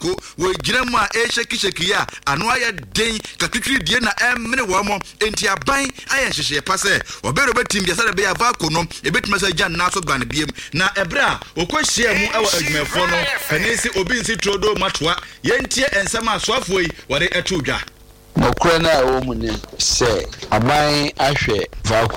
ko we gyina mu a sheki ya ano aye den kakitwi die na emne wo mo enti aban aye hyehye pa se obero betim dia sare be ya va ko no ebetima sa gyan na so gban biem na ebra okohia mu awa adwumefo no kanesi obi nsi trodo matoa yentie ensema asoafo yi wore etodwa Mokrana woman say aban ahwe va